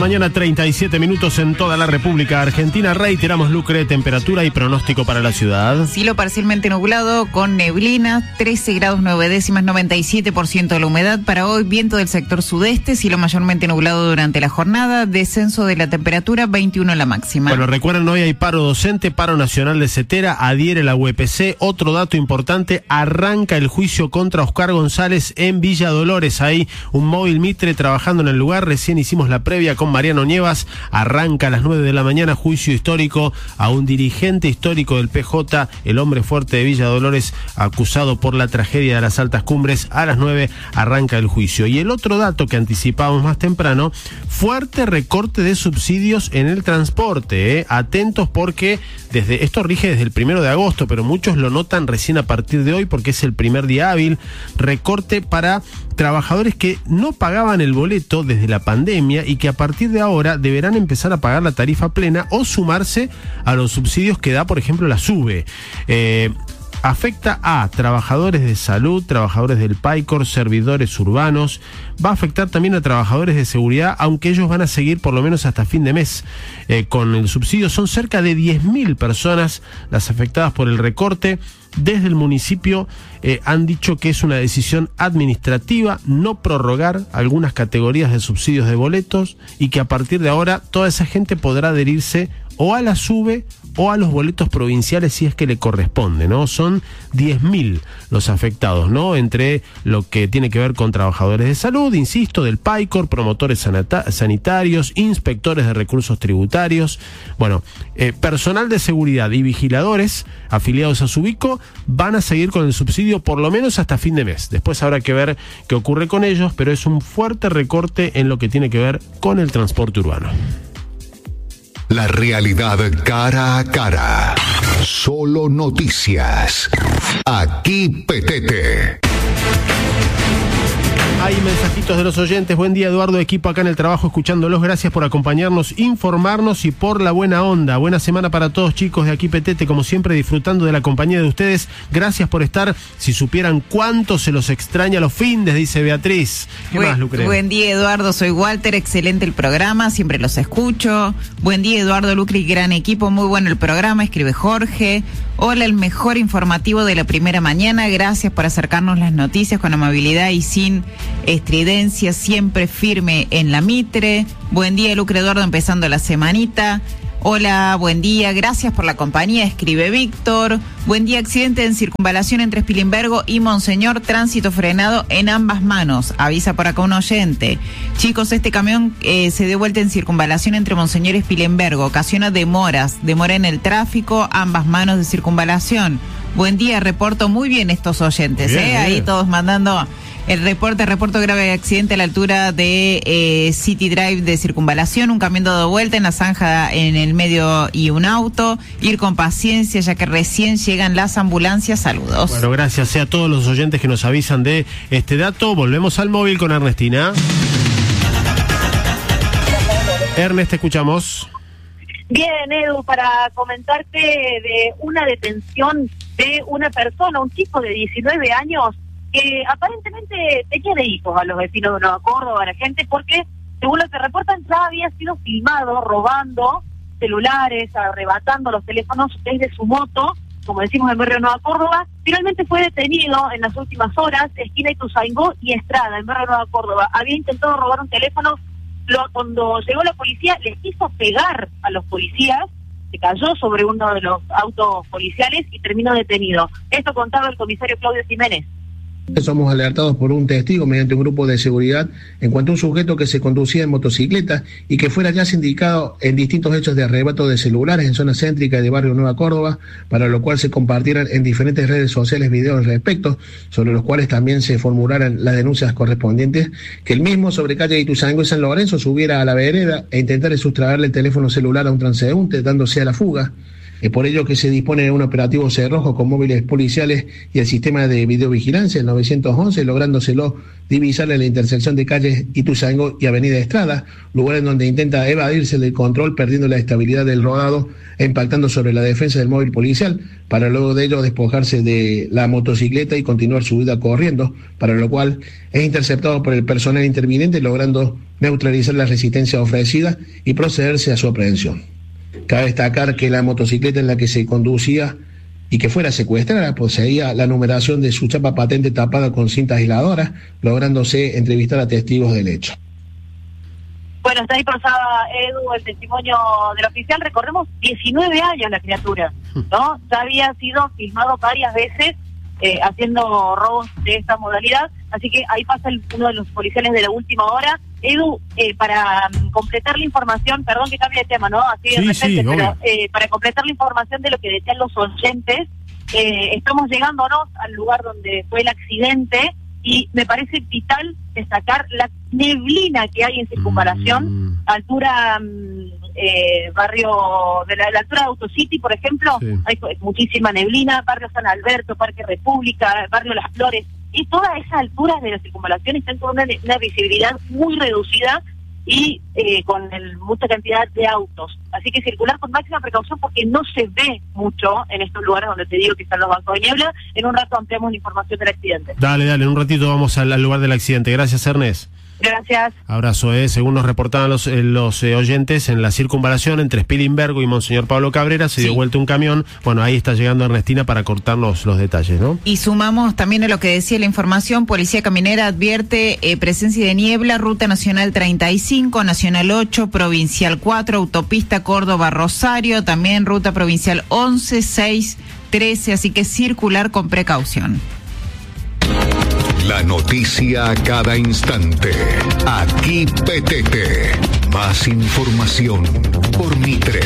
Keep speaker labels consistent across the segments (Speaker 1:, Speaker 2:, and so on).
Speaker 1: mañana, 37 minutos en toda la República Argentina. Reiteramos, Lucre, temperatura y pronóstico para la ciudad.
Speaker 2: Cielo parcialmente nublado con neblina, 13 grados 9 décimas, 97% de la humedad. Para hoy, viento del sector sudeste, cielo mayormente nublado durante la jornada, descenso de la temperatura, 21 la máxima.
Speaker 1: Bueno, recuerden, hoy hay paro docente, paro nacional de CETERA, adhiere la UPC. Otro dato importante, arranca el juicio contra Oscar González en Villa Dolores. Hay un móvil Mitre trabajando en el lugar. Recién hicimos la previa con Mariano Nievas. Arranca a las 9 de la mañana juicio histórico a un dirigente histórico del PJ, el hombre fuerte de Villa Dolores, acusado por la tragedia de las Altas Cumbres. A las 9 arranca el juicio. Y el otro dato que anticipábamos más temprano, fuerte recorte de subsidios en el transporte. Atentos, porque esto rige desde el 1 de agosto, pero muchos lo notan recién a partir de hoy porque es el primer día hábil. Recorte para trabajadores que no pagaban el boleto desde la pandemia y que a partir de ahora deberán empezar a pagar la tarifa plena o sumarse a los subsidios que da, por ejemplo, la SUBE. Afecta a trabajadores de salud, trabajadores del PAICOR, servidores urbanos. Va a afectar también a trabajadores de seguridad, aunque ellos van a seguir por lo menos hasta fin de mes con el subsidio. Son cerca de 10.000 personas las afectadas por el recorte. Desde el municipio han dicho que es una decisión administrativa no prorrogar algunas categorías de subsidios de boletos y que a partir de ahora toda esa gente podrá adherirse o a la SUBE o a los boletos provinciales si es que le corresponde, ¿no? Son 10.000 los afectados, ¿no? Entre lo que tiene que ver con trabajadores de salud, insisto, del PAICOR, promotores sanitarios, inspectores de recursos tributarios, bueno, personal de seguridad y vigiladores afiliados a Subico van a seguir con el subsidio por lo menos hasta fin de mes. Después habrá que ver qué ocurre con ellos, pero es un fuerte recorte en lo que tiene que ver con el transporte urbano.
Speaker 3: La realidad cara a cara. Solo noticias. Aquí Petete.
Speaker 1: Hay mensajitos de los oyentes. Buen día, Eduardo, equipo acá en el trabajo escuchándolos. Gracias por acompañarnos, informarnos y por la buena onda. Buena semana para todos, chicos de Aquí Petete, como siempre disfrutando de la compañía de ustedes. Gracias por estar. Si supieran cuánto se los extraña los findes, dice Beatriz. ¿Qué más, Lucre?
Speaker 2: Buen día, Eduardo, soy Walter, excelente el programa, siempre los escucho. Buen día, Eduardo, Lucre y gran equipo, muy bueno el programa, escribe Jorge. Hola, el mejor informativo de la primera mañana, gracias por acercarnos las noticias con amabilidad y sin estridencia, siempre firme en la Mitre. Buen día, Lucre, Eduardo, empezando la semanita. Hola, buen día, gracias por la compañía, escribe Víctor. Buen día, accidente en circunvalación entre Spilimbergo y Monseñor, tránsito frenado en ambas manos, avisa por acá un oyente. Chicos, este camión se dio vuelta en circunvalación entre Monseñor y Spilimbergo, ocasiona demora en el tráfico, ambas manos de circunvalación. Buen día, reporto muy bien estos oyentes, bien. Ahí todos mandando el reporto grave accidente a la altura de City Drive de circunvalación, un camión dado vuelta en la zanja en el medio y un auto, ir con paciencia ya que recién llegan las ambulancias, saludos.
Speaker 1: Bueno, gracias a todos los oyentes que nos avisan de este dato. Volvemos al móvil con Ernestina. Ernest, te escuchamos.
Speaker 4: Bien, Edu, para comentarte de una detención de una persona, un chico de 19 años, que aparentemente tenía de hijos a los vecinos de Nueva Córdoba, a la gente, porque, según lo que reportan, ya había sido filmado robando celulares, arrebatando los teléfonos desde su moto, como decimos en el barrio de Nueva Córdoba. Finalmente fue detenido en las últimas horas, esquina Ituzaingó y Estrada, en barrio de Nueva Córdoba. Había intentado robar un teléfono, cuando llegó la policía, les quiso pegar a los policías, se cayó sobre uno de los autos policiales y terminó detenido. Esto contaba el comisario Claudio Jiménez.
Speaker 5: Somos alertados por un testigo mediante un grupo de seguridad en cuanto a un sujeto que se conducía en motocicleta y que fuera ya sindicado en distintos hechos de arrebato de celulares en zona céntrica de barrio Nueva Córdoba, para lo cual se compartieran en diferentes redes sociales videos al respecto, sobre los cuales también se formularan las denuncias correspondientes, que el mismo sobre calle Ituzaingó y San Lorenzo subiera a la vereda e intentara sustraerle el teléfono celular a un transeúnte, dándose a la fuga. Es por ello que se dispone de un operativo cerrojo con móviles policiales y el sistema de videovigilancia, el 911, lográndoselo divisar en la intersección de calles Ituzaingó y Avenida Estrada, lugar en donde intenta evadirse del control, perdiendo la estabilidad del rodado e impactando sobre la defensa del móvil policial, para luego de ello despojarse de la motocicleta y continuar su vida corriendo, para lo cual es interceptado por el personal interviniente, logrando neutralizar la resistencia ofrecida y procederse a su aprehensión. Cabe destacar que la motocicleta en la que se conducía y que fuera secuestrada poseía la numeración de su chapa patente tapada con cinta aisladora, lográndose entrevistar a testigos del hecho.
Speaker 4: Bueno, está ahí pasaba, Edu, el testimonio del oficial. Recordemos, 19 años la criatura, ¿no? Ya había sido filmado varias veces haciendo robos de esta modalidad, así que ahí pasa uno de los policiales de la última hora. Edu, para completar la información, perdón que cambie de tema, ¿no? Así de repente, pero para completar la información de lo que decían los oyentes, estamos llegándonos al lugar donde fue el accidente y me parece vital destacar la neblina que hay en Circunvalación, altura barrio de la altura de Autocity, por ejemplo, hay muchísima neblina, barrio San Alberto, Parque República, barrio Las Flores, y todas esas alturas de la Circunvalación están con una visibilidad muy reducida y con mucha cantidad de autos. Así que circular con máxima precaución porque no se ve mucho en estos lugares donde te digo que están los bancos de niebla. En un rato ampliamos la información del accidente. Dale,
Speaker 1: en un ratito vamos al lugar del accidente. Gracias, Ernest.
Speaker 4: Gracias.
Speaker 1: Abrazo, según nos reportaban los oyentes, en la Circunvalación entre Spilimbergo y Monseñor Pablo Cabrera se dio vuelta un camión. Bueno, ahí está llegando Ernestina para cortar los detalles, ¿no?
Speaker 2: Y sumamos también a lo que decía la información, Policía Caminera advierte presencia de niebla, Ruta Nacional 35, Nacional 8, Provincial 4, Autopista Córdoba-Rosario, también Ruta Provincial 11, 6, 13, así que circular con precaución.
Speaker 3: La noticia a cada instante. Aquí Petete. Más información por Mitre.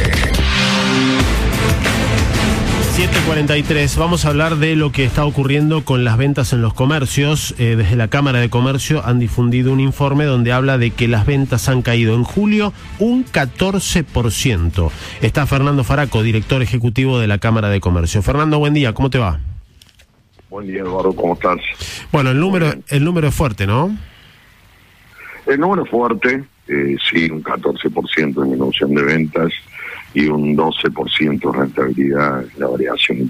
Speaker 1: 7:43. Vamos a hablar de lo que está ocurriendo con las ventas en los comercios. Desde la Cámara de Comercio han difundido un informe donde habla de que las ventas han caído en julio un 14%. Está Fernando Faraco, director ejecutivo de la Cámara de Comercio. Fernando, buen día, ¿cómo te va?
Speaker 6: Buen día, Eduardo, ¿cómo estás?
Speaker 1: Bueno, el número es fuerte, ¿no?
Speaker 6: El número es fuerte, sí, un 14% de disminución de ventas y un 12% de rentabilidad, la variación